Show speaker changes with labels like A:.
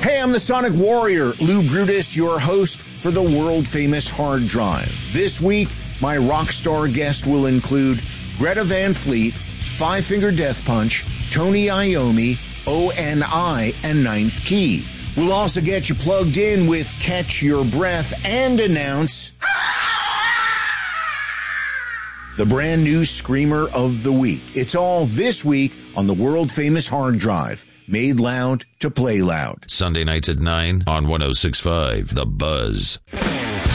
A: Hey, I'm the Sonic Warrior, Lou Brutus, your host for the world-famous Hard Drive. This week, my rock star guest will include Greta Van Fleet, Five Finger Death Punch, Tony Iommi, ONI, and Ninth Key. We'll also get you plugged in with Catch Your Breath and announce the brand new Screamer of the Week. It's all this week on the world-famous Hard Drive. Made loud to play loud.
B: Sunday nights at 9 on 106.5 The Buzz.